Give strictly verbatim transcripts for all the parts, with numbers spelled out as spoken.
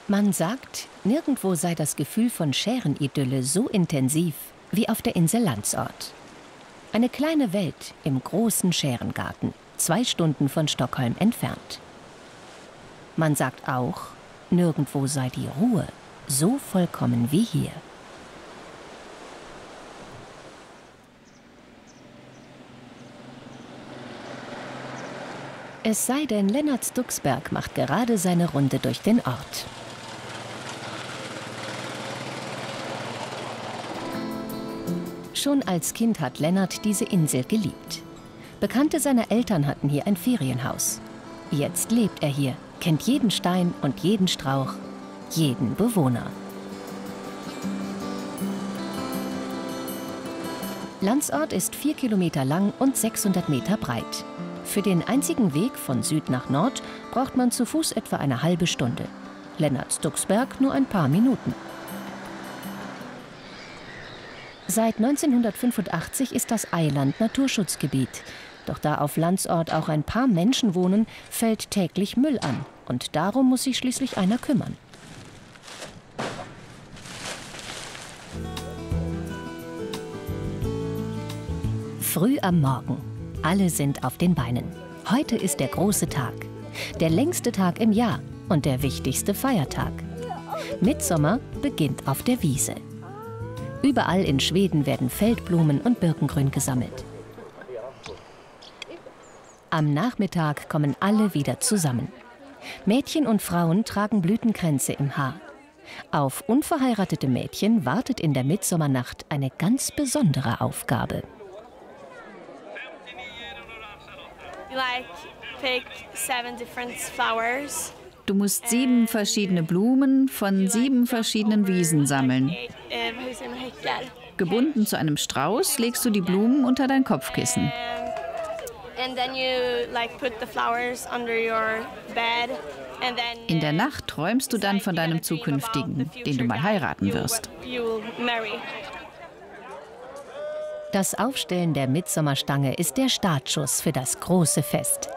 Man sagt, nirgendwo sei das Gefühl von Schärenidylle so intensiv wie auf der Insel Landsort. Eine kleine Welt im großen Schärengarten, zwei Stunden von Stockholm entfernt. Man sagt auch, nirgendwo sei die Ruhe so vollkommen wie hier. Es sei denn, Lennart Stuxberg macht gerade seine Runde durch den Ort. Schon als Kind hat Lennart diese Insel geliebt. Bekannte seiner Eltern hatten hier ein Ferienhaus. Jetzt lebt er hier, kennt jeden Stein und jeden Strauch, jeden Bewohner. Landsort ist vier Kilometer lang und sechshundert Meter breit. Für den einzigen Weg von Süd nach Nord braucht man zu Fuß etwa eine halbe Stunde. Lennart Stuxberg nur ein paar Minuten. Seit neunzehnhundertfünfundachtzig ist das Eiland Naturschutzgebiet. Doch da auf Landsort auch ein paar Menschen wohnen, fällt täglich Müll an. Und darum muss sich schließlich einer kümmern. Früh am Morgen. Alle sind auf den Beinen. Heute ist der große Tag. Der längste Tag im Jahr und der wichtigste Feiertag. Mittsommer beginnt auf der Wiese. Überall in Schweden werden Feldblumen und Birkengrün gesammelt. Am Nachmittag kommen alle wieder zusammen. Mädchen und Frauen tragen Blütenkränze im Haar. Auf unverheiratete Mädchen wartet in der Mittsommernacht eine ganz besondere Aufgabe. Du musst sieben verschiedene Blumen von sieben verschiedenen Wiesen sammeln. Gebunden zu einem Strauß legst du die Blumen unter dein Kopfkissen. In der Nacht träumst du dann von deinem Zukünftigen, den du mal heiraten wirst. Das Aufstellen der Mittsommerstange ist der Startschuss für das große Fest.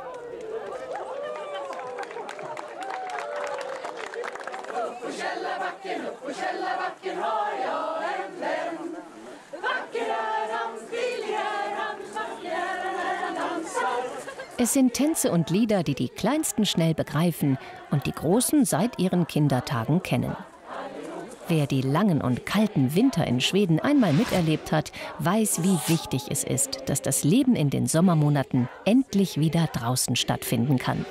Es sind Tänze und Lieder, die die Kleinsten schnell begreifen und die Großen seit ihren Kindertagen kennen. Wer die langen und kalten Winter in Schweden einmal miterlebt hat, weiß, wie wichtig es ist, dass das Leben in den Sommermonaten endlich wieder draußen stattfinden kann.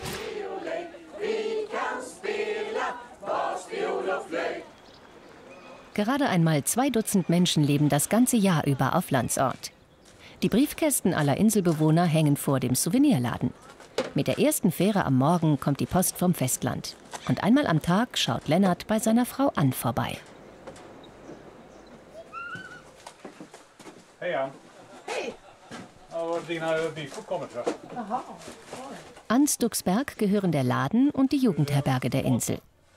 Gerade einmal zwei Dutzend Menschen leben das ganze Jahr über auf Landsort. Die Briefkästen aller Inselbewohner hängen vor dem Souvenirladen. Mit der ersten Fähre am Morgen kommt die Post vom Festland. Und einmal am Tag schaut Lennart bei seiner Frau Ann vorbei. Hej Ann. Hej. Dina Bifo kommer tror jag. Aha. Ann Stuxberg gehören der Laden und die Jugendherberge der Insel.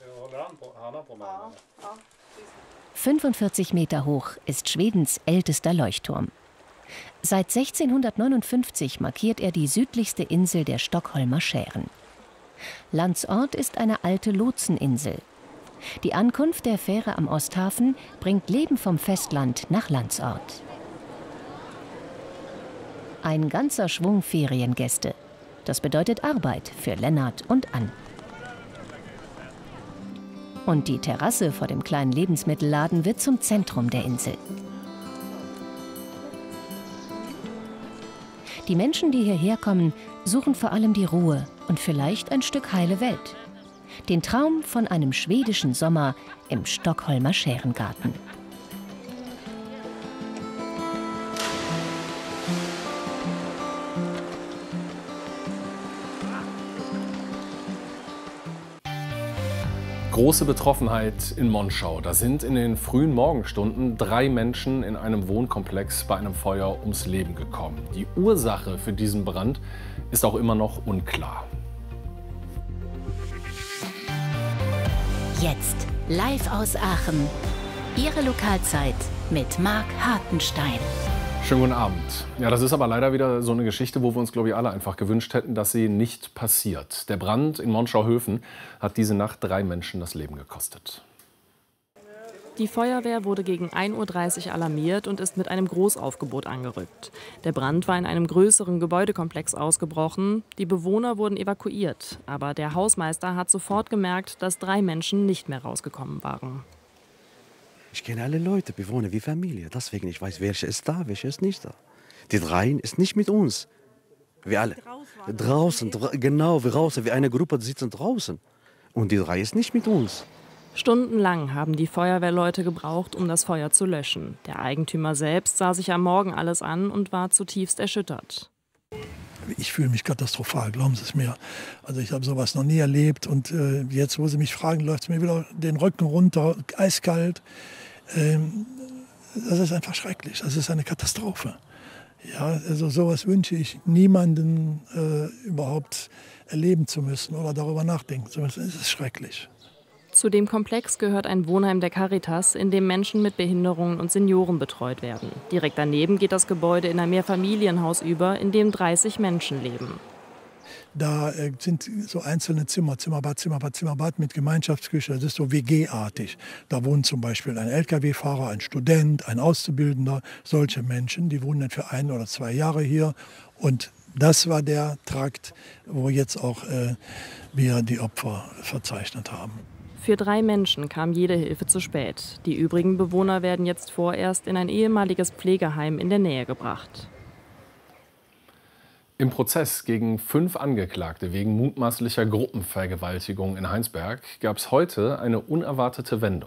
fünfundvierzig Meter hoch ist Schwedens ältester Leuchtturm. Seit sechzehnhundertneunundfünfzig markiert er die südlichste Insel der Stockholmer Schären. Landsort ist eine alte Lotseninsel. Die Ankunft der Fähre am Osthafen bringt Leben vom Festland nach Landsort. Ein ganzer Schwung Feriengäste. Das bedeutet Arbeit für Lennart und Ann. Und die Terrasse vor dem kleinen Lebensmittelladen wird zum Zentrum der Insel. Die Menschen, die hierher kommen, suchen vor allem die Ruhe und vielleicht ein Stück heile Welt. Den Traum von einem schwedischen Sommer im Stockholmer Schärengarten. Große Betroffenheit in Monschau. Da sind in den frühen Morgenstunden drei Menschen in einem Wohnkomplex bei einem Feuer ums Leben gekommen. Die Ursache für diesen Brand ist auch immer noch unklar. Jetzt live aus Aachen. Ihre Lokalzeit mit Marc Hartenstein. Schönen guten Abend. Ja, das ist aber leider wieder so eine Geschichte, wo wir uns, glaube ich, alle einfach gewünscht hätten, dass sie nicht passiert. Der Brand in Monschau-Höfen hat diese Nacht drei Menschen das Leben gekostet. Die Feuerwehr wurde gegen ein Uhr dreißig alarmiert und ist mit einem Großaufgebot angerückt. Der Brand war in einem größeren Gebäudekomplex ausgebrochen. Die Bewohner wurden evakuiert. Aber der Hausmeister hat sofort gemerkt, dass drei Menschen nicht mehr rausgekommen waren. Ich kenne alle Leute, Bewohner wie Familie. Deswegen, ich weiß, welche ist da, welche ist nicht da. Die drei ist nicht mit uns. Wir alle draußen, dra genau, wir draußen. Wir eine Gruppe sitzen draußen. Und die drei ist nicht mit uns. Stundenlang haben die Feuerwehrleute gebraucht, um das Feuer zu löschen. Der Eigentümer selbst sah sich am Morgen alles an und war zutiefst erschüttert. Ich fühle mich katastrophal, glauben Sie es mir. Also ich habe sowas noch nie erlebt. Und äh, jetzt, wo Sie mich fragen, läuft es mir wieder den Rücken runter, eiskalt. Ähm, das ist einfach schrecklich. Das ist eine Katastrophe. Ja, also sowas wünsche ich niemandem äh, überhaupt erleben zu müssen oder darüber nachdenken zu müssen. Es ist schrecklich. Zu dem Komplex gehört ein Wohnheim der Caritas, in dem Menschen mit Behinderungen und Senioren betreut werden. Direkt daneben geht das Gebäude in ein Mehrfamilienhaus über, in dem dreißig Menschen leben. Da äh, sind so einzelne Zimmer, Zimmerbad, Zimmerbad, Zimmerbad mit Gemeinschaftsküche. Das ist so W G-artig. Da wohnen zum Beispiel ein L K W-Fahrer, ein Student, ein Auszubildender. Solche Menschen, die wohnen dann für ein oder zwei Jahre hier. Und das war der Trakt, wo jetzt auch äh, wir die Opfer verzeichnet haben. Für drei Menschen kam jede Hilfe zu spät. Die übrigen Bewohner werden jetzt vorerst in ein ehemaliges Pflegeheim in der Nähe gebracht. Im Prozess gegen fünf Angeklagte wegen mutmaßlicher Gruppenvergewaltigung in Heinsberg gab es heute eine unerwartete Wendung.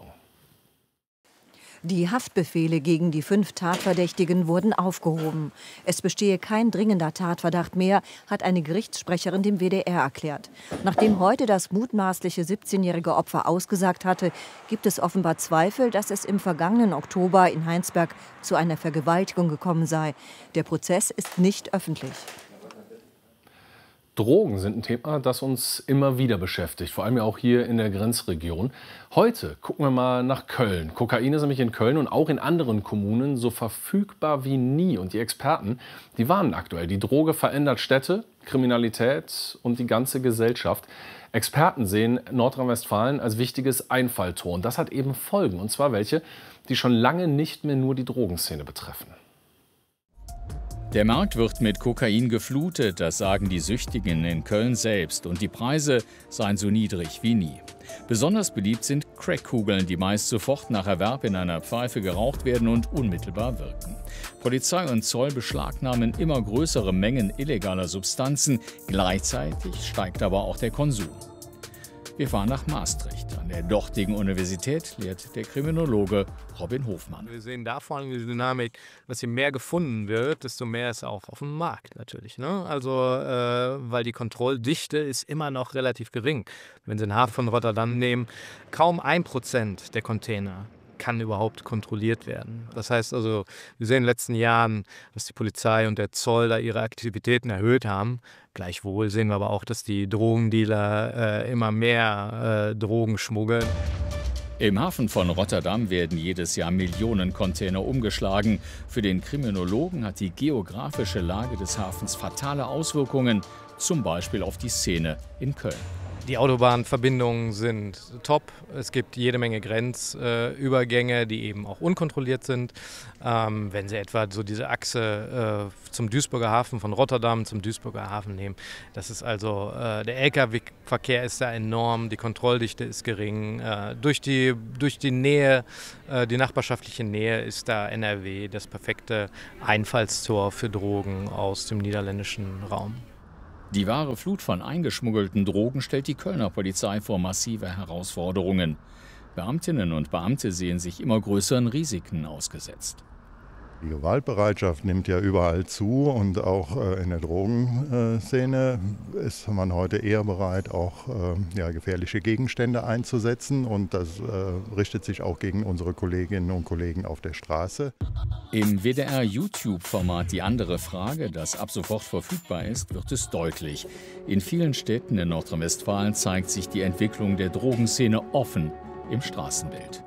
Die Haftbefehle gegen die fünf Tatverdächtigen wurden aufgehoben. Es bestehe kein dringender Tatverdacht mehr, hat eine Gerichtssprecherin dem W D R erklärt. Nachdem heute das mutmaßliche siebzehnjährige Opfer ausgesagt hatte, gibt es offenbar Zweifel, dass es im vergangenen Oktober in Heinsberg zu einer Vergewaltigung gekommen sei. Der Prozess ist nicht öffentlich. Drogen sind ein Thema, das uns immer wieder beschäftigt, vor allem ja auch hier in der Grenzregion. Heute gucken wir mal nach Köln. Kokain ist nämlich in Köln und auch in anderen Kommunen so verfügbar wie nie. Und die Experten, die warnen aktuell, die Droge verändert Städte, Kriminalität und die ganze Gesellschaft. Experten sehen Nordrhein-Westfalen als wichtiges Einfalltor. Und das hat eben Folgen, und zwar welche, die schon lange nicht mehr nur die Drogenszene betreffen. Der Markt wird mit Kokain geflutet, das sagen die Süchtigen in Köln selbst. Und die Preise seien so niedrig wie nie. Besonders beliebt sind Crackkugeln, die meist sofort nach Erwerb in einer Pfeife geraucht werden und unmittelbar wirken. Polizei und Zoll beschlagnahmen immer größere Mengen illegaler Substanzen. Gleichzeitig steigt aber auch der Konsum. Wir fahren nach Maastricht. An der dortigen Universität lehrt der Kriminologe Robin Hofmann. Wir sehen da vor allem die Dynamik, dass je mehr gefunden wird, desto mehr ist auch auf dem Markt natürlich. Ne? Also, äh, weil die Kontrolldichte ist immer noch relativ gering. Wenn Sie den Hafen von Rotterdam nehmen, kaum ein Prozent der Container kann überhaupt kontrolliert werden. Das heißt also, wir sehen in den letzten Jahren, dass die Polizei und der Zoll da ihre Aktivitäten erhöht haben. Gleichwohl sehen wir aber auch, dass die Drogendealer äh, immer mehr äh, Drogen schmuggeln. Im Hafen von Rotterdam werden jedes Jahr Millionen Container umgeschlagen. Für den Kriminologen hat die geografische Lage des Hafens fatale Auswirkungen, zum Beispiel auf die Szene in Köln. Die Autobahnverbindungen sind top. Es gibt jede Menge Grenzübergänge, äh, die eben auch unkontrolliert sind. Ähm, wenn Sie etwa so diese Achse äh, zum Duisburger Hafen, von Rotterdam zum Duisburger Hafen nehmen, das ist also, äh, der L K W-Verkehr ist da enorm, die Kontrolldichte ist gering. Äh, durch die, durch die Nähe, äh, die nachbarschaftliche Nähe ist da N R W das perfekte Einfallstor für Drogen aus dem niederländischen Raum. Die wahre Flut von eingeschmuggelten Drogen stellt die Kölner Polizei vor massive Herausforderungen. Beamtinnen und Beamte sehen sich immer größeren Risiken ausgesetzt. Die Gewaltbereitschaft nimmt ja überall zu und auch äh, in der Drogenszene ist man heute eher bereit, auch äh, ja, gefährliche Gegenstände einzusetzen, und das äh, richtet sich auch gegen unsere Kolleginnen und Kollegen auf der Straße. Im W D R-YouTube-Format Die andere Frage, das ab sofort verfügbar ist, wird es deutlich. In vielen Städten in Nordrhein-Westfalen zeigt sich die Entwicklung der Drogenszene offen im Straßenbild.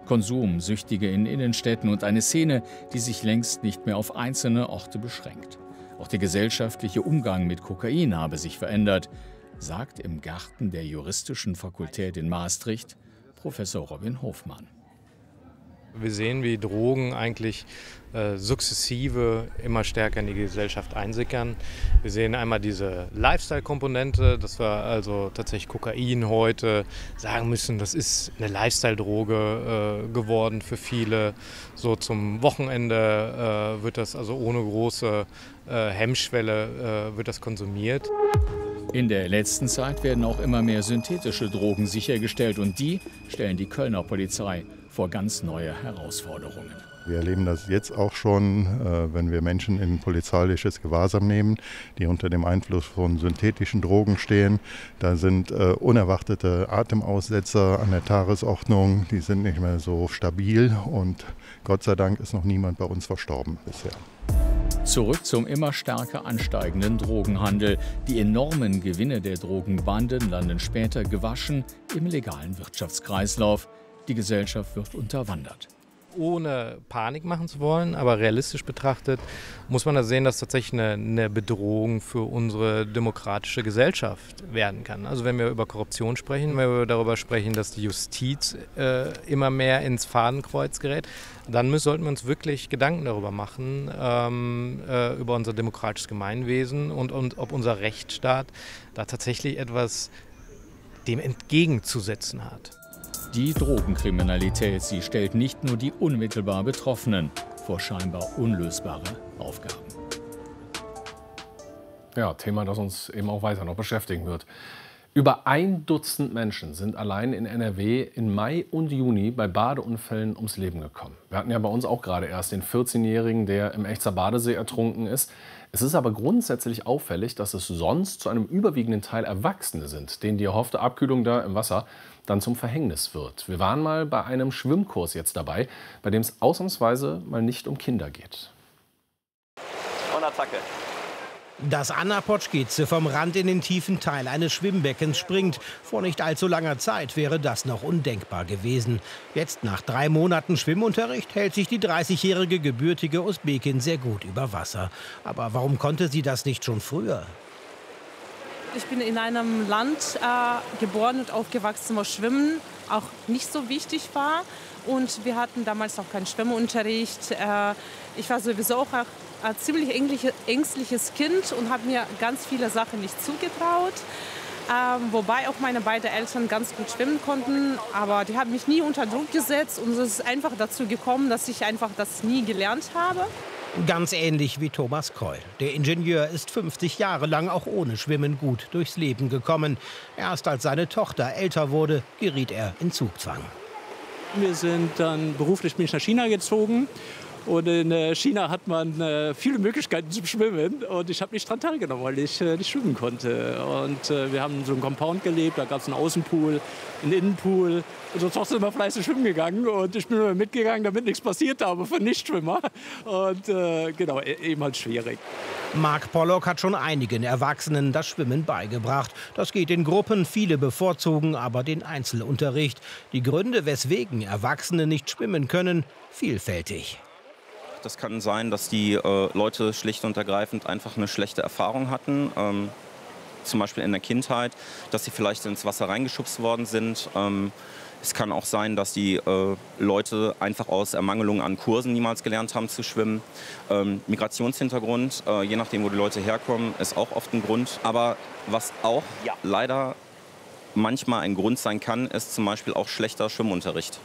Konsum, Süchtige in Innenstädten und eine Szene, die sich längst nicht mehr auf einzelne Orte beschränkt. Auch der gesellschaftliche Umgang mit Kokain habe sich verändert, sagt im Garten der Juristischen Fakultät in Maastricht Professor Robin Hofmann. Wir sehen, wie Drogen eigentlich äh, sukzessive immer stärker in die Gesellschaft einsickern. Wir sehen einmal diese Lifestyle-Komponente, dass wir also tatsächlich Kokain heute sagen müssen, das ist eine Lifestyle-Droge äh, geworden für viele. So zum Wochenende äh, wird das also ohne große äh, Hemmschwelle äh, wird das konsumiert. In der letzten Zeit werden auch immer mehr synthetische Drogen sichergestellt und die stellen die Kölner Polizei vor ganz neue Herausforderungen. Wir erleben das jetzt auch schon, äh, wenn wir Menschen in polizeiliches Gewahrsam nehmen, die unter dem Einfluss von synthetischen Drogen stehen. Da sind äh, unerwartete Atemaussetzer an der Tagesordnung, die sind nicht mehr so stabil und Gott sei Dank ist noch niemand bei uns verstorben bisher. Zurück zum immer stärker ansteigenden Drogenhandel. Die enormen Gewinne der Drogenbanden landen später gewaschen im legalen Wirtschaftskreislauf. Die Gesellschaft wird unterwandert. Ohne Panik machen zu wollen, aber realistisch betrachtet, muss man da sehen, dass tatsächlich eine, eine Bedrohung für unsere demokratische Gesellschaft werden kann. Also wenn wir über Korruption sprechen, wenn wir darüber sprechen, dass die Justiz äh, immer mehr ins Fadenkreuz gerät, dann müssen, sollten wir uns wirklich Gedanken darüber machen, ähm, äh, über unser demokratisches Gemeinwesen und, und ob unser Rechtsstaat da tatsächlich etwas dem entgegenzusetzen hat. Die Drogenkriminalität, sie stellt nicht nur die unmittelbar Betroffenen vor scheinbar unlösbare Aufgaben. Ja, Thema, das uns eben auch weiter noch beschäftigen wird. Über ein Dutzend Menschen sind allein in N R W in Mai und Juni bei Badeunfällen ums Leben gekommen. Wir hatten ja bei uns auch gerade erst den vierzehnjährigen, der im Echzer Badesee ertrunken ist. Es ist aber grundsätzlich auffällig, dass es sonst zu einem überwiegenden Teil Erwachsene sind, denen die erhoffte Abkühlung da im Wasser dann zum Verhängnis wird. Wir waren mal bei einem Schwimmkurs jetzt dabei, bei dem es ausnahmsweise mal nicht um Kinder geht. Und Attacke. Dass Anna Potschkitze vom Rand in den tiefen Teil eines Schwimmbeckens springt. Vor nicht allzu langer Zeit wäre das noch undenkbar gewesen. Jetzt, nach drei Monaten Schwimmunterricht, hält sich die dreißigjährige gebürtige Usbekin sehr gut über Wasser. Aber warum konnte sie das nicht schon früher? Ich bin in einem Land äh, geboren und aufgewachsen, wo Schwimmen auch nicht so wichtig war. Und wir hatten damals auch keinen Schwimmunterricht. Äh, ich war sowieso auch ein ziemlich ängstliches Kind und habe mir ganz viele Sachen nicht zugetraut. Ähm, wobei auch meine beiden Eltern ganz gut schwimmen konnten. Aber die haben mich nie unter Druck gesetzt. Und es ist einfach dazu gekommen, dass ich einfach das nie gelernt habe. Ganz ähnlich wie Thomas Keul. Der Ingenieur ist fünfzig Jahre lang auch ohne Schwimmen gut durchs Leben gekommen. Erst als seine Tochter älter wurde, geriet er in Zugzwang. Wir sind dann beruflich bin ich nach China gezogen. Und in China hat man äh, viele Möglichkeiten zum Schwimmen. Und ich habe nicht daran teilgenommen, weil ich äh, nicht schwimmen konnte. Und äh, wir haben in so einem Compound gelebt, da gab es einen Außenpool, einen Innenpool. Unsere Tochter ist immer fleißig schwimmen gegangen. Und ich bin immer mitgegangen, damit nichts passiert habe für Nichtschwimmer. Und äh, genau, eben halt schwierig. Mark Pollock hat schon einigen Erwachsenen das Schwimmen beigebracht. Das geht in Gruppen, viele bevorzugen aber den Einzelunterricht. Die Gründe, weswegen Erwachsene nicht schwimmen können, vielfältig. Das kann sein, dass die äh, Leute schlicht und ergreifend einfach eine schlechte Erfahrung hatten. Ähm, zum Beispiel in der Kindheit, dass sie vielleicht ins Wasser reingeschubst worden sind. Ähm, es kann auch sein, dass die äh, Leute einfach aus Ermangelung an Kursen niemals gelernt haben zu schwimmen. Ähm, Migrationshintergrund, äh, je nachdem, wo die Leute herkommen, ist auch oft ein Grund. Aber was auch ja. leider manchmal ein Grund sein kann, ist zum Beispiel auch schlechter Schwimmunterricht.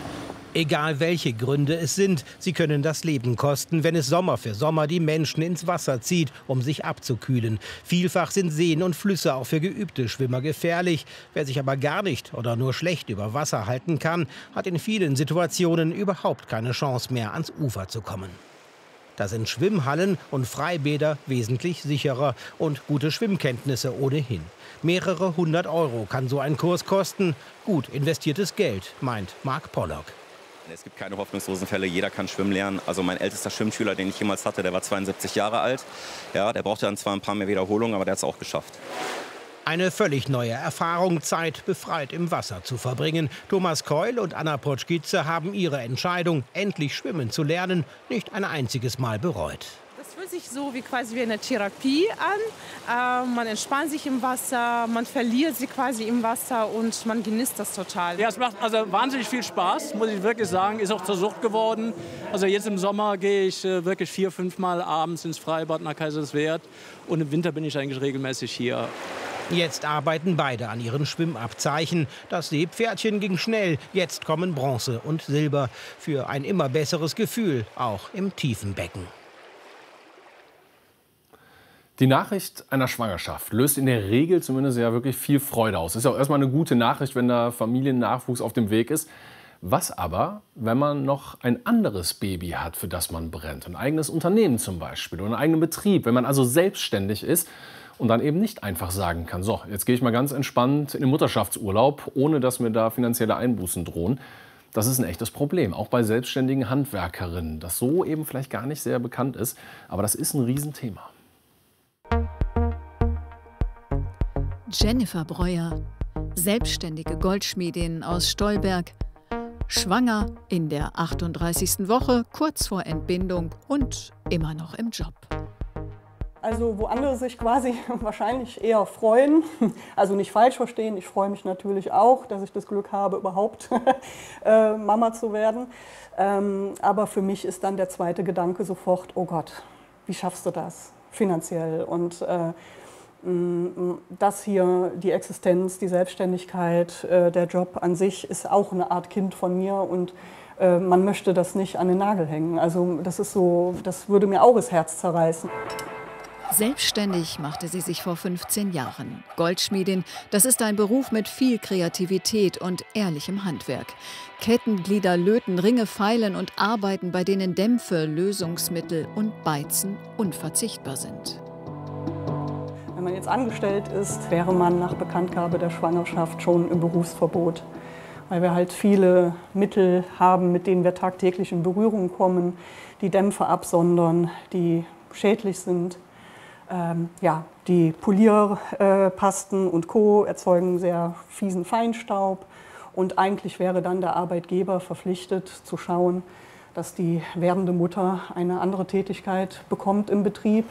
Egal welche Gründe es sind, sie können das Leben kosten, wenn es Sommer für Sommer die Menschen ins Wasser zieht, um sich abzukühlen. Vielfach sind Seen und Flüsse auch für geübte Schwimmer gefährlich. Wer sich aber gar nicht oder nur schlecht über Wasser halten kann, hat in vielen Situationen überhaupt keine Chance mehr, ans Ufer zu kommen. Da sind Schwimmhallen und Freibäder wesentlich sicherer und gute Schwimmkenntnisse ohnehin. Mehrere hundert Euro kann so ein Kurs kosten. Gut investiertes Geld, meint Mark Pollock. Es gibt keine hoffnungslosen Fälle, jeder kann schwimmen lernen. Also mein ältester Schwimmschüler, den ich jemals hatte, der war zweiundsiebzig Jahre alt. Ja, der brauchte dann zwar ein paar mehr Wiederholungen, aber der hat es auch geschafft. Eine völlig neue Erfahrung, Zeit befreit im Wasser zu verbringen. Thomas Keul und Anna Potschkitze haben ihre Entscheidung, endlich schwimmen zu lernen, nicht ein einziges Mal bereut. Das fühlt sich so wie quasi wie eine Therapie an. Äh, man entspannt sich im Wasser, man verliert sich quasi im Wasser und man genießt das total. Ja, es macht also wahnsinnig viel Spaß, muss ich wirklich sagen. Ist auch zur Sucht geworden. Also jetzt im Sommer gehe ich äh, wirklich vier, fünf Mal abends ins Freibad nach Kaiserswerth. Und im Winter bin ich eigentlich regelmäßig hier. Jetzt arbeiten beide an ihren Schwimmabzeichen. Das Seepferdchen ging schnell. Jetzt kommen Bronze und Silber für ein immer besseres Gefühl, auch im tiefen Becken. Die Nachricht einer Schwangerschaft löst in der Regel zumindest ja wirklich viel Freude aus. Ist ja auch erstmal eine gute Nachricht, wenn da Familiennachwuchs auf dem Weg ist. Was aber, wenn man noch ein anderes Baby hat, für das man brennt? Ein eigenes Unternehmen zum Beispiel oder einen eigenen Betrieb. Wenn man also selbstständig ist und dann eben nicht einfach sagen kann, so, jetzt gehe ich mal ganz entspannt in den Mutterschaftsurlaub, ohne dass mir da finanzielle Einbußen drohen. Das ist ein echtes Problem, auch bei selbstständigen Handwerkerinnen, das so eben vielleicht gar nicht sehr bekannt ist. Aber das ist ein Riesenthema. Jennifer Breuer, selbstständige Goldschmiedin aus Stolberg, schwanger in der achtunddreißigsten Woche, kurz vor Entbindung und immer noch im Job. Also wo andere sich quasi wahrscheinlich eher freuen, also nicht falsch verstehen, ich freue mich natürlich auch, dass ich das Glück habe, überhaupt äh, Mama zu werden. Ähm, aber für mich ist dann der zweite Gedanke sofort, oh Gott, wie schaffst du das finanziell? Und äh, das hier, die Existenz, die Selbstständigkeit, äh, der Job an sich ist auch eine Art Kind von mir und äh, man möchte das nicht an den Nagel hängen. Also das ist so, das würde mir auch das Herz zerreißen. Selbstständig machte sie sich vor fünfzehn Jahren. Goldschmiedin, das ist ein Beruf mit viel Kreativität und ehrlichem Handwerk. Kettenglieder, Löten, Ringe, Feilen und Arbeiten, bei denen Dämpfe, Lösungsmittel und Beizen unverzichtbar sind. Wenn man jetzt angestellt ist, wäre man nach Bekanntgabe der Schwangerschaft schon im Berufsverbot. Weil wir halt viele Mittel haben, mit denen wir tagtäglich in Berührung kommen, die Dämpfe absondern, die schädlich sind. Ähm, ja, die Polierpasten und Co. erzeugen sehr fiesen Feinstaub. Und eigentlich wäre dann der Arbeitgeber verpflichtet zu schauen, dass die werdende Mutter eine andere Tätigkeit bekommt im Betrieb.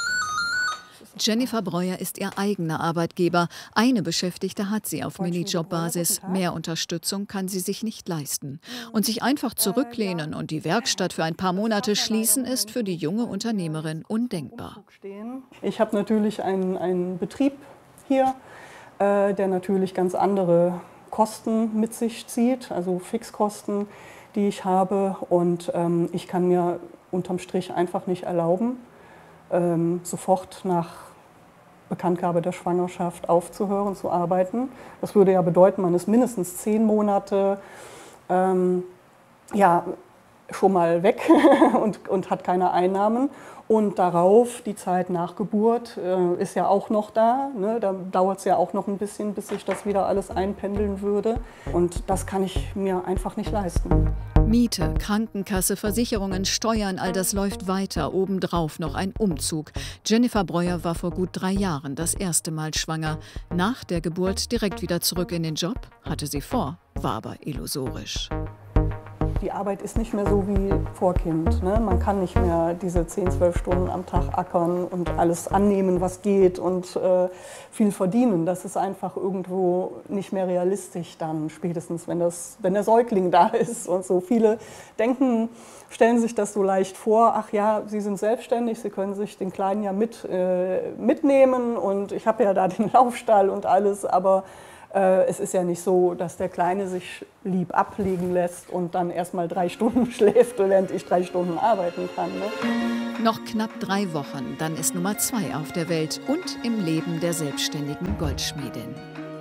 Jennifer Breuer ist ihr eigener Arbeitgeber. Eine Beschäftigte hat sie auf Minijob-Basis. Mehr Unterstützung kann sie sich nicht leisten. Und sich einfach zurücklehnen und die Werkstatt für ein paar Monate schließen, ist für die junge Unternehmerin undenkbar. Ich habe natürlich einen, einen Betrieb hier, äh, der natürlich ganz andere Kosten mit sich zieht, also Fixkosten, die ich habe. Und ähm, ich kann mir unterm Strich einfach nicht erlauben, ähm, sofort nach Bekanntgabe der Schwangerschaft aufzuhören, zu arbeiten. Das würde ja bedeuten, man ist mindestens zehn Monate ähm, ja, schon mal weg und, und hat keine Einnahmen. Und darauf, die Zeit nach Geburt, äh, ist ja auch noch da. Ne? Da dauert es ja auch noch ein bisschen, bis sich das wieder alles einpendeln würde. Und das kann ich mir einfach nicht leisten. Miete, Krankenkasse, Versicherungen, Steuern, all das läuft weiter. Obendrauf noch ein Umzug. Jennifer Breuer war vor gut drei Jahren das erste Mal schwanger. Nach der Geburt direkt wieder zurück in den Job? Hatte sie vor, war aber illusorisch. Die Arbeit ist nicht mehr so wie vor Kind. Ne? Man kann nicht mehr diese zehn, zwölf Stunden am Tag ackern und alles annehmen, was geht und äh, viel verdienen. Das ist einfach irgendwo nicht mehr realistisch dann, spätestens wenn, das, wenn der Säugling da ist. Und so viele denken, stellen sich das so leicht vor, ach ja, sie sind selbstständig, sie können sich den Kleinen ja mit, äh, mitnehmen und ich habe ja da den Laufstall und alles, aber es ist ja nicht so, dass der Kleine sich lieb ablegen lässt und dann erst mal drei Stunden schläft, während ich drei Stunden arbeiten kann. Ne? Noch knapp drei Wochen, dann ist Nummer zwei auf der Welt und im Leben der selbstständigen Goldschmiedin.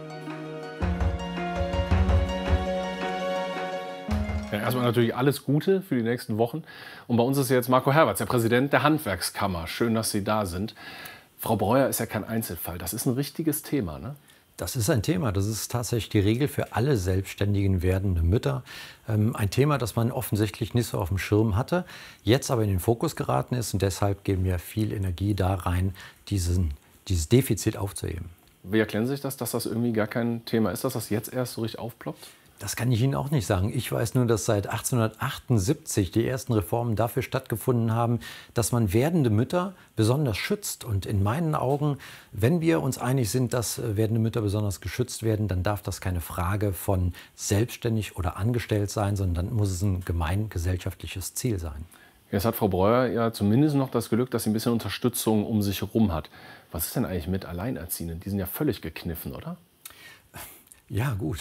Ja, erstmal natürlich alles Gute für die nächsten Wochen. Und bei uns ist jetzt Marco Herwarts, der Präsident der Handwerkskammer. Schön, dass Sie da sind. Frau Breuer ist ja kein Einzelfall. Das ist ein richtiges Thema, ne? Das ist ein Thema. Das ist tatsächlich die Regel für alle selbstständigen werdenden Mütter. Ähm, ein Thema, das man offensichtlich nicht so auf dem Schirm hatte, jetzt aber in den Fokus geraten ist. Und deshalb geben wir viel Energie da rein, diesen, dieses Defizit aufzuheben. Wie erklären Sie sich das, dass das irgendwie gar kein Thema ist, dass das jetzt erst so richtig aufploppt? Das kann ich Ihnen auch nicht sagen. Ich weiß nur, dass seit achtzehnhundertachtundsiebzig die ersten Reformen dafür stattgefunden haben, dass man werdende Mütter besonders schützt. Und in meinen Augen, wenn wir uns einig sind, dass werdende Mütter besonders geschützt werden, dann darf das keine Frage von selbstständig oder angestellt sein, sondern dann muss es ein gemeingesellschaftliches Ziel sein. Jetzt hat Frau Breuer ja zumindest noch das Glück, dass sie ein bisschen Unterstützung um sich herum hat. Was ist denn eigentlich mit Alleinerziehenden? Die sind ja völlig gekniffen, oder? Ja gut,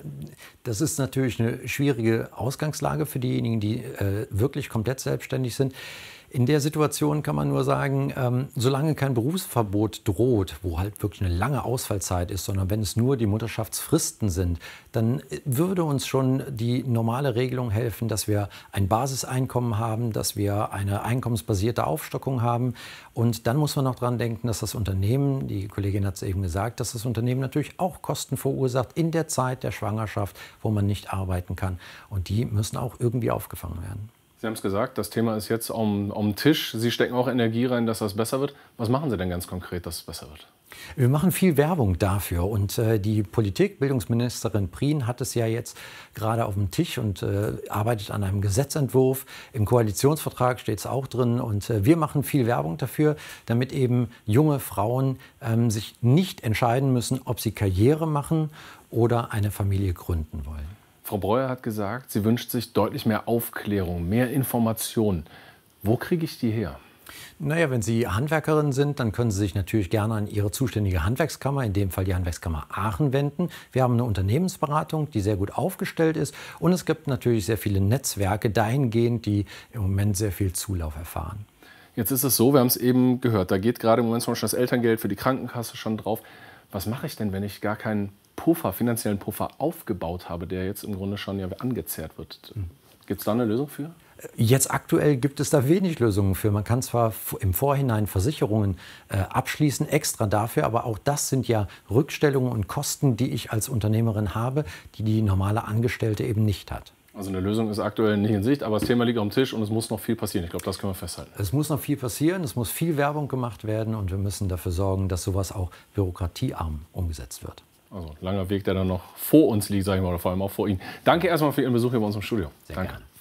das ist natürlich eine schwierige Ausgangslage für diejenigen, die äh, wirklich komplett selbstständig sind. In der Situation kann man nur sagen, ähm, solange kein Berufsverbot droht, wo halt wirklich eine lange Ausfallzeit ist, sondern wenn es nur die Mutterschaftsfristen sind, dann würde uns schon die normale Regelung helfen, dass wir ein Basiseinkommen haben, dass wir eine einkommensbasierte Aufstockung haben. Und dann muss man noch dran denken, dass das Unternehmen, die Kollegin hat es eben gesagt, dass das Unternehmen natürlich auch Kosten verursacht in der Zeit der Schwangerschaft, wo man nicht arbeiten kann. Und die müssen auch irgendwie aufgefangen werden. Sie haben es gesagt, das Thema ist jetzt am, am Tisch. Sie stecken auch Energie rein, dass das besser wird. Was machen Sie denn ganz konkret, dass es besser wird? Wir machen viel Werbung dafür. Und äh, die Politik, Bildungsministerin Prien hat es ja jetzt gerade auf dem Tisch und äh, arbeitet an einem Gesetzentwurf. Im Koalitionsvertrag steht es auch drin. Und äh, wir machen viel Werbung dafür, damit eben junge Frauen ähm, sich nicht entscheiden müssen, ob sie Karriere machen oder eine Familie gründen wollen. Frau Breuer hat gesagt, sie wünscht sich deutlich mehr Aufklärung, mehr Informationen. Wo kriege ich die her? Naja, wenn Sie Handwerkerin sind, dann können Sie sich natürlich gerne an Ihre zuständige Handwerkskammer, in dem Fall die Handwerkskammer Aachen, wenden. Wir haben eine Unternehmensberatung, die sehr gut aufgestellt ist. Und es gibt natürlich sehr viele Netzwerke dahingehend, die im Moment sehr viel Zulauf erfahren. Jetzt ist es so, wir haben es eben gehört, da geht gerade im Moment zum Beispiel das Elterngeld für die Krankenkasse schon drauf. Was mache ich denn, wenn ich gar keinen Puffer, finanziellen Puffer aufgebaut habe, der jetzt im Grunde schon ja angezehrt wird? Gibt es da eine Lösung für? Jetzt aktuell gibt es da wenig Lösungen für. Man kann zwar im Vorhinein Versicherungen äh, abschließen, extra dafür, aber auch das sind ja Rückstellungen und Kosten, die ich als Unternehmerin habe, die die normale Angestellte eben nicht hat. Also eine Lösung ist aktuell nicht in Sicht, aber das Thema liegt auf dem Tisch und es muss noch viel passieren. Ich glaube, das können wir festhalten. Es muss noch viel passieren, es muss viel Werbung gemacht werden und wir müssen dafür sorgen, dass sowas auch bürokratiearm umgesetzt wird. Also ein langer Weg, der dann noch vor uns liegt, sage ich mal, oder vor allem auch vor Ihnen. Danke erstmal für Ihren Besuch hier bei uns im Studio. Sehr Danke. Gerne.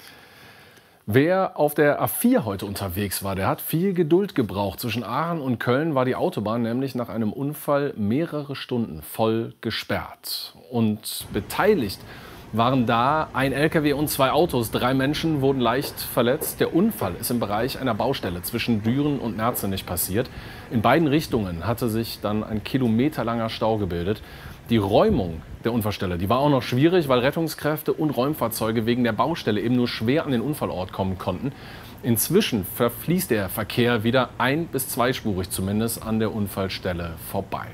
Wer auf der A vier heute unterwegs war, der hat viel Geduld gebraucht. Zwischen Aachen und Köln war die Autobahn nämlich nach einem Unfall mehrere Stunden voll gesperrt. Und beteiligt waren da ein L K W und zwei Autos. Drei Menschen wurden leicht verletzt. Der Unfall ist im Bereich einer Baustelle zwischen Düren und Merzenich passiert. In beiden Richtungen hatte sich dann ein kilometerlanger Stau gebildet. Die Räumung der Unfallstelle, die war auch noch schwierig, weil Rettungskräfte und Räumfahrzeuge wegen der Baustelle eben nur schwer an den Unfallort kommen konnten. Inzwischen verfließt der Verkehr wieder ein- bis zweispurig zumindest an der Unfallstelle vorbei.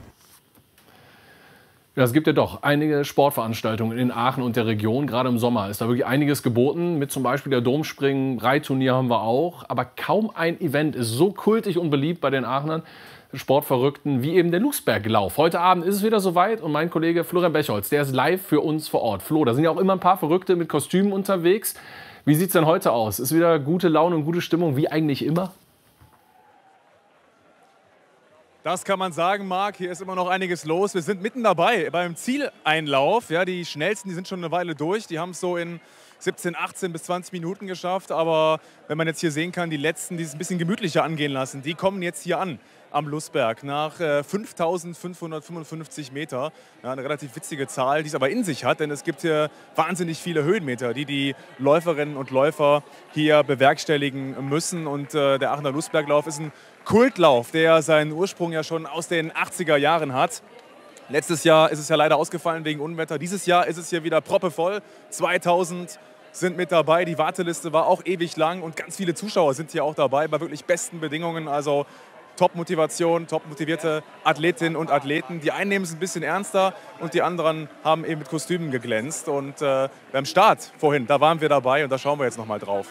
Ja, es gibt ja doch einige Sportveranstaltungen in Aachen und der Region. Gerade im Sommer ist da wirklich einiges geboten. Mit zum Beispiel der Domspringen, Reitturnier haben wir auch. Aber kaum ein Event ist so kultig und beliebt bei den Aachenern, Sportverrückten, wie eben der Lusberglauf. Heute Abend ist es wieder soweit und mein Kollege Florian Bechholz, der ist live für uns vor Ort. Flo, da sind ja auch immer ein paar Verrückte mit Kostümen unterwegs. Wie sieht es denn heute aus? Ist wieder gute Laune und gute Stimmung, wie eigentlich immer? Das kann man sagen, Marc. Hier ist immer noch einiges los. Wir sind mitten dabei beim Zieleinlauf. Ja, die schnellsten, die sind schon eine Weile durch. Die haben es so in siebzehn, achtzehn bis zwanzig Minuten geschafft. Aber wenn man jetzt hier sehen kann, die letzten, die es ein bisschen gemütlicher angehen lassen, die kommen jetzt hier an am Lusberg nach äh, fünftausendfünfhundertfünfundfünfzig Meter. Ja, eine relativ witzige Zahl, die es aber in sich hat, denn es gibt hier wahnsinnig viele Höhenmeter, die die Läuferinnen und Läufer hier bewerkstelligen müssen. Und äh, der Aachener Lusberglauf ist ein Kultlauf, der seinen Ursprung ja schon aus den achtziger Jahren hat. Letztes Jahr ist es ja leider ausgefallen wegen Unwetter. Dieses Jahr ist es hier wieder proppevoll. zweitausend sind mit dabei. Die Warteliste war auch ewig lang und ganz viele Zuschauer sind hier auch dabei bei wirklich besten Bedingungen. Also Top-Motivation, top-motivierte Athletinnen und Athleten. Die einen nehmen es ein bisschen ernster und die anderen haben eben mit Kostümen geglänzt. Und äh, beim Start vorhin, da waren wir dabei und da schauen wir jetzt noch mal drauf.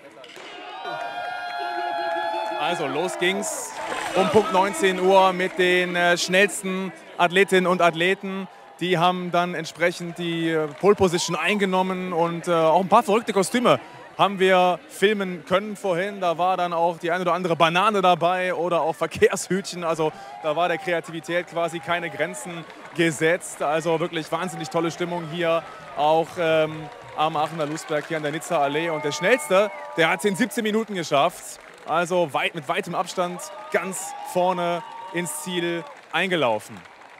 Also los ging's um Punkt neunzehn Uhr mit den äh, schnellsten Athletinnen und Athleten. Die haben dann entsprechend die Pole Position eingenommen und äh, auch ein paar verrückte Kostüme haben wir filmen können vorhin. Da war dann auch die eine oder andere Banane dabei oder auch Verkehrshütchen. Also da war der Kreativität quasi keine Grenzen gesetzt. Also wirklich wahnsinnig tolle Stimmung hier, auch ähm, am Aachener Lustberg hier an der Nizza Allee. Und der Schnellste, der hat es in siebzehn Minuten geschafft. Also weit, mit weitem Abstand ganz vorne ins Ziel eingelaufen.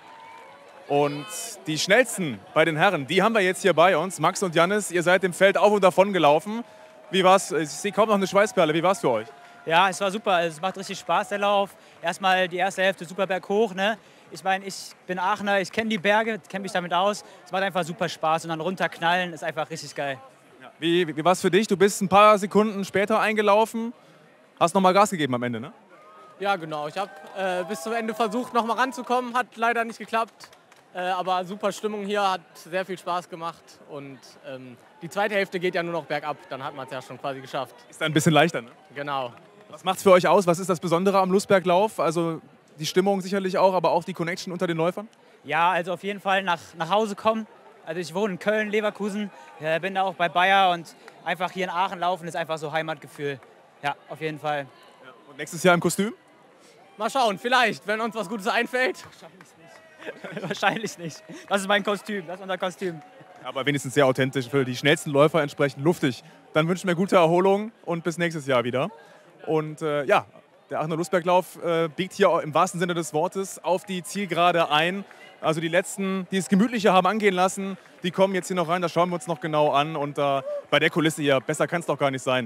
Und die Schnellsten bei den Herren, die haben wir jetzt hier bei uns. Max und Jannis, ihr seid im Feld auf und davon gelaufen. Wie war's? Ich sehe kaum noch eine Schweißperle. Wie war es für euch? Ja, es war super. Also, es macht richtig Spaß, der Lauf. Erstmal die erste Hälfte super berghoch. Ne? Ich meine, ich bin Aachener, ich kenne die Berge, kenne mich damit aus. Es macht einfach super Spaß und dann runterknallen ist einfach richtig geil. Ja. Wie, wie war es für dich? Du bist ein paar Sekunden später eingelaufen. Hast noch mal Gas gegeben am Ende, ne? Ja, genau. Ich habe äh, bis zum Ende versucht, noch mal ranzukommen. Hat leider nicht geklappt. Äh, aber super Stimmung hier, hat sehr viel Spaß gemacht. Und ähm, die zweite Hälfte geht ja nur noch bergab. Dann hat man es ja schon quasi geschafft. Ist dann ein bisschen leichter, ne? Genau. Was macht es für euch aus? Was ist das Besondere am Lustberglauf? Also die Stimmung sicherlich auch, aber auch die Connection unter den Läufern? Ja, also auf jeden Fall nach, nach Hause kommen. Also ich wohne in Köln, Leverkusen. Äh, bin da auch bei Bayer. Und einfach hier in Aachen laufen ist einfach so Heimatgefühl. Ja, auf jeden Fall. Ja. Und nächstes Jahr im Kostüm? Mal schauen, vielleicht, wenn uns was Gutes einfällt. Wahrscheinlich nicht. Wahrscheinlich nicht. Das ist mein Kostüm, das ist unser Kostüm. Aber wenigstens sehr authentisch, für die schnellsten Läufer entsprechend luftig. Dann wünschen wir gute Erholung und bis nächstes Jahr wieder. Und äh, ja, der Aachener Lustberglauf äh, biegt hier im wahrsten Sinne des Wortes auf die Zielgerade ein. Also die Letzten, die es gemütlicher haben angehen lassen, die kommen jetzt hier noch rein, das schauen wir uns noch genau an. Und äh, bei der Kulisse hier, besser kann es doch gar nicht sein.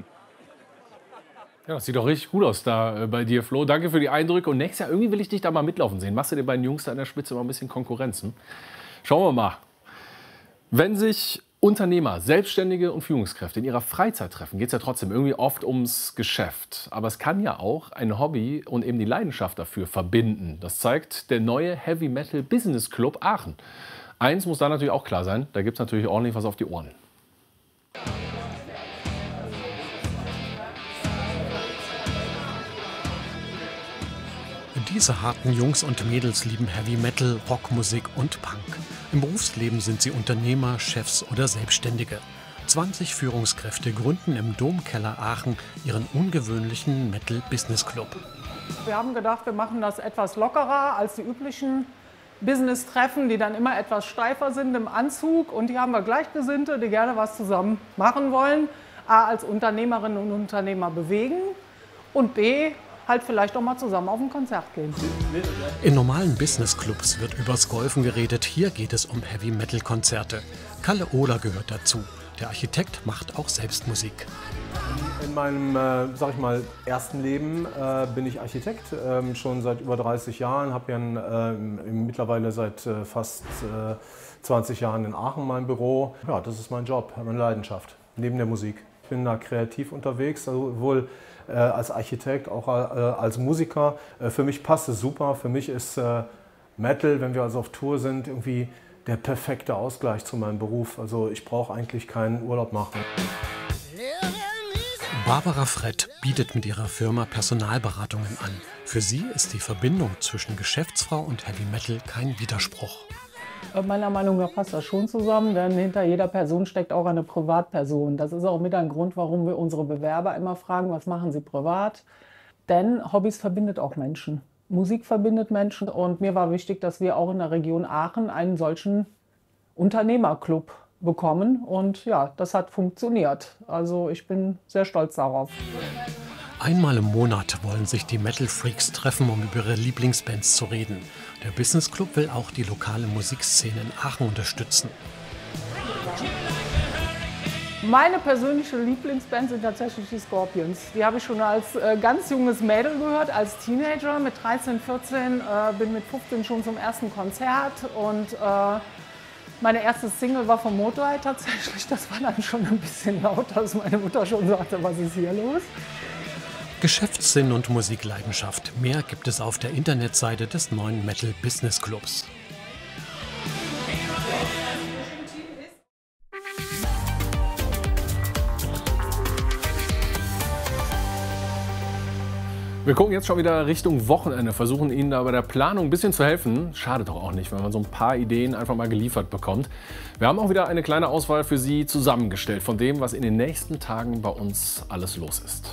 Ja, das sieht doch richtig gut aus da äh, bei dir, Flo. Danke für die Eindrücke. Und nächstes Jahr irgendwie will ich dich da mal mitlaufen sehen. Machst du den beiden Jungs da an der Spitze mal ein bisschen Konkurrenz? Hm? Schauen wir mal. Wenn sich Unternehmer, Selbstständige und Führungskräfte in ihrer Freizeit treffen, geht es ja trotzdem irgendwie oft ums Geschäft. Aber es kann ja auch ein Hobby und eben die Leidenschaft dafür verbinden. Das zeigt der neue Heavy Metal Business Club Aachen. Eins muss da natürlich auch klar sein, da gibt es natürlich ordentlich was auf die Ohren. Diese harten Jungs und Mädels lieben Heavy Metal, Rockmusik und Punk. Im Berufsleben sind sie Unternehmer, Chefs oder Selbstständige. zwanzig Führungskräfte gründen im Domkeller Aachen ihren ungewöhnlichen Metal Business Club. Wir haben gedacht, wir machen das etwas lockerer als die üblichen Business-Treffen, die dann immer etwas steifer sind im Anzug. Und hier haben wir Gleichgesinnte, die gerne was zusammen machen wollen. A, als Unternehmerinnen und Unternehmer bewegen und B, halt vielleicht auch mal zusammen auf ein Konzert gehen. In normalen Business-Clubs wird übers Golfen geredet, hier geht es um Heavy-Metal-Konzerte. Kalle Ohler gehört dazu. Der Architekt macht auch selbst Musik. In meinem, äh, sag ich mal, ersten Leben äh, bin ich Architekt, äh, schon seit über dreißig Jahren, habe ja äh, mittlerweile seit äh, fast äh, zwanzig Jahren in Aachen mein Büro. Ja, das ist mein Job, meine Leidenschaft, neben der Musik. Ich bin da kreativ unterwegs, also sowohl äh, als Architekt, auch äh, als Musiker. Äh, für mich passt es super. Für mich ist äh, Metal, wenn wir also auf Tour sind, irgendwie der perfekte Ausgleich zu meinem Beruf. Also ich brauche eigentlich keinen Urlaub machen. Barbara Frett bietet mit ihrer Firma Personalberatungen an. Für sie ist die Verbindung zwischen Geschäftsfrau und Heavy Metal kein Widerspruch. Meiner Meinung nach passt das schon zusammen, denn hinter jeder Person steckt auch eine Privatperson. Das ist auch mit ein Grund, warum wir unsere Bewerber immer fragen, was machen sie privat? Denn Hobbys verbindet auch Menschen. Musik verbindet Menschen und mir war wichtig, dass wir auch in der Region Aachen einen solchen Unternehmerclub bekommen und ja, das hat funktioniert. Also ich bin sehr stolz darauf. Einmal im Monat wollen sich die Metal Freaks treffen, um über ihre Lieblingsbands zu reden. Der Business Club will auch die lokale Musikszene in Aachen unterstützen. Meine persönliche Lieblingsband sind tatsächlich die Scorpions. Die habe ich schon als äh, ganz junges Mädel gehört, als Teenager. Mit dreizehn, vierzehn, äh, bin mit fünfzehn schon zum ersten Konzert und äh, meine erste Single war vom Motorhead tatsächlich. Das war dann schon ein bisschen laut, dass meine Mutter schon sagte, was ist hier los? Geschäftssinn und Musikleidenschaft. Mehr gibt es auf der Internetseite des neuen Metal Business Clubs. Wir gucken jetzt schon wieder Richtung Wochenende, versuchen Ihnen da bei der Planung ein bisschen zu helfen. Schadet doch auch nicht, wenn man so ein paar Ideen einfach mal geliefert bekommt. Wir haben auch wieder eine kleine Auswahl für Sie zusammengestellt von dem, was in den nächsten Tagen bei uns alles los ist.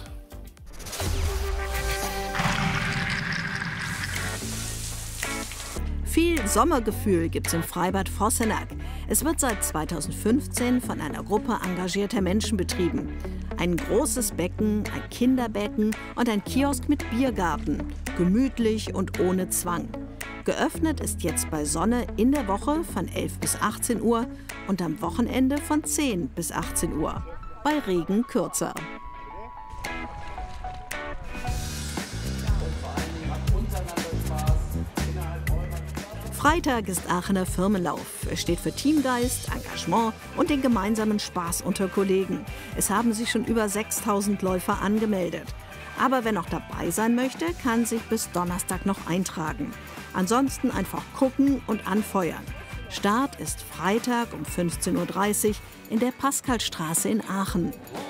Viel Sommergefühl gibt es im Freibad Vossenack. Es wird seit zweitausendfünfzehn von einer Gruppe engagierter Menschen betrieben. Ein großes Becken, ein Kinderbecken und ein Kiosk mit Biergarten. Gemütlich und ohne Zwang. Geöffnet ist jetzt bei Sonne in der Woche von elf bis achtzehn Uhr und am Wochenende von zehn bis achtzehn Uhr. Bei Regen kürzer. Freitag ist Aachener Firmenlauf. Es steht für Teamgeist, Engagement und den gemeinsamen Spaß unter Kollegen. Es haben sich schon über sechstausend Läufer angemeldet. Aber wer noch dabei sein möchte, kann sich bis Donnerstag noch eintragen. Ansonsten einfach gucken und anfeuern. Start ist Freitag um fünfzehn Uhr dreißig in der Pascalstraße in Aachen.